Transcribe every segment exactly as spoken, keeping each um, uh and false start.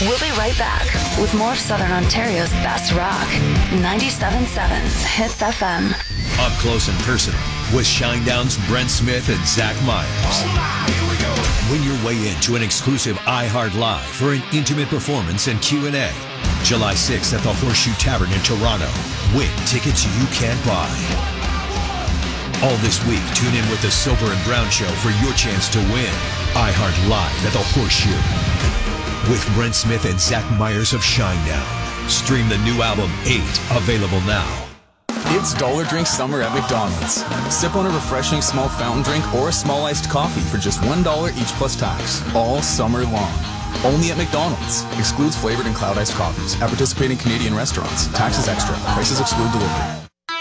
We'll be right back with more of Southern Ontario's best rock. ninety-seven point seven Hits F M. Up close and personal with Shinedown's Brent Smith and Zach Myers. Win your way into an exclusive iHeart Live for an intimate performance and Q and A. July sixth at the Horseshoe Tavern in Toronto. Win tickets you can't buy. All this week, tune in with the Silver and Brown Show for your chance to win iHeart Live at the Horseshoe. With Brent Smith and Zach Myers of Shinedown. Stream the new album eight, available now. It's Dollar Drink Summer at McDonald's. Sip on a refreshing small fountain drink or a small iced coffee for just one dollar each plus tax. All summer long. Only at McDonald's. Excludes flavored and cloud iced coffees. At participating Canadian restaurants. Taxes extra. Prices exclude delivery.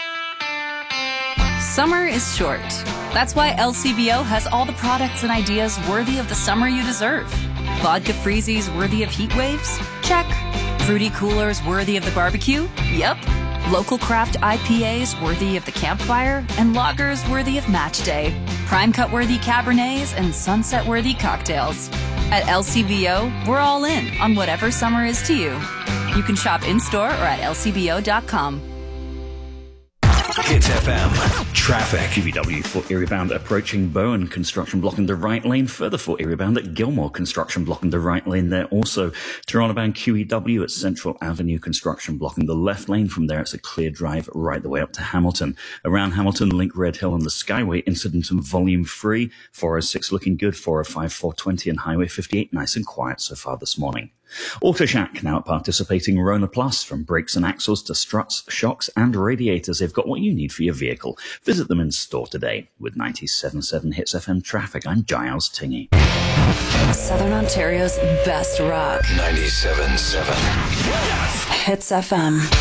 Summer is short. That's why L C B O has all the products and ideas worthy of the summer you deserve. Vodka freezies worthy of heat waves? Check. Fruity coolers worthy of the barbecue? Yep. Local craft I P As worthy of the campfire, and lagers worthy of match day. Prime cut worthy Cabernets and sunset worthy cocktails. At L C B O, we're all in on whatever summer is to you. You can shop in-store or at L C B O dot com. Hits F M. Traffic. Q V W for Erie bound approaching Bowen, construction blocking the right lane. Further for Erie bound at Gilmore, construction blocking the right lane there. Also, Toronto bound Q E W at Central Avenue, construction blocking the left lane. From there, it's a clear drive right the way up to Hamilton. Around Hamilton, Link Red Hill and the Skyway, incident and volume free. four oh six looking good, four oh five, four twenty and Highway fifty-eight nice and quiet so far this morning. AutoShack now at participating Rona Plus. From brakes and axles to struts, shocks and radiators, they've got what you need for your vehicle. Visit them in store today. With ninety-seven point seven Hits F M traffic, I'm Giles Tingy. Southern Ontario's best rock. ninety-seven point seven. Hits F M.